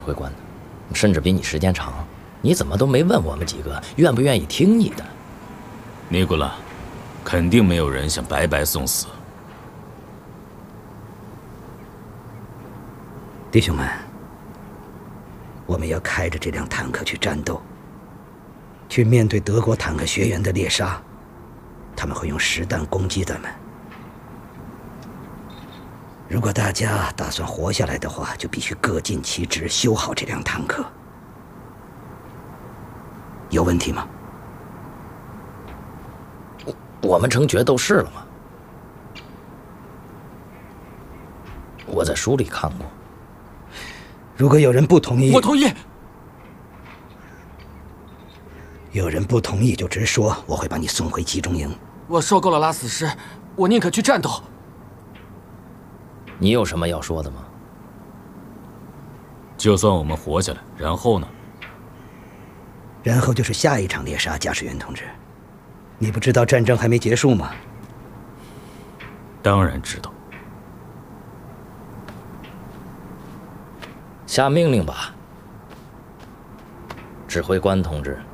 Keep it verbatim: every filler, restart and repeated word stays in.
挥官的，甚至比你时间长。你怎么都没问我们几个愿不愿意听你的？ 尼古拉，肯定没有人想白白送死。 弟兄们，我们要开着这辆坦克去战斗，去面对德国坦克学员的猎杀，他们会用实弹攻击咱们。如果大家打算活下来的话，就必须各尽其职，修好这辆坦克。有问题吗？ 我我们成决斗士了吗？我在书里看过。 如果有人不同意， 我同意。 有人不同意就直说，我会把你送回集中营。 我受够了拉死尸，我宁可去战斗。 你有什么要说的吗？ 就算我们活下来，然后呢？ 然后就是下一场猎杀，驾驶员同志。你不知道战争还没结束吗？ 当然知道。 下命令吧，指挥官同志。